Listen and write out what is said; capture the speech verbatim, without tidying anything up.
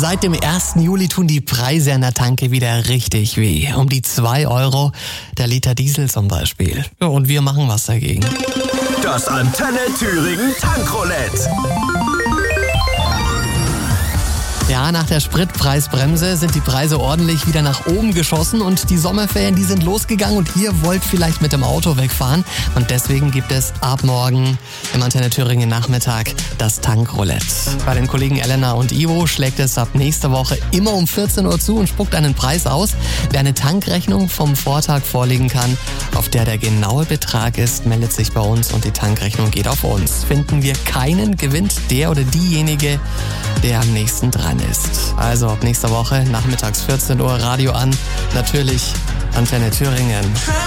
Seit dem ersten Juli tun die Preise an der Tanke wieder richtig weh. Um die zwei Euro der Liter Diesel zum Beispiel. Ja, und wir machen was dagegen. Das Antenne Thüringen Tankroulette. Ja, nach der Spritpreisbremse sind die Preise ordentlich wieder nach oben geschossen und die Sommerferien, die sind losgegangen und ihr wollt vielleicht mit dem Auto wegfahren und deswegen gibt es ab morgen im Antenne Thüringen Nachmittag das Tankroulette. Bei den Kollegen Elena und Ivo schlägt es ab nächster Woche immer um vierzehn Uhr zu und spuckt einen Preis aus. Wer eine Tankrechnung vom Vortag vorlegen kann, auf der der genaue Betrag ist, meldet sich bei uns und die Tankrechnung geht auf uns. Finden wir keinen, gewinnt der oder diejenige, der am nächsten dran ist. Also ab nächster Woche nachmittags vierzehn Uhr Radio an, natürlich Antenne Thüringen.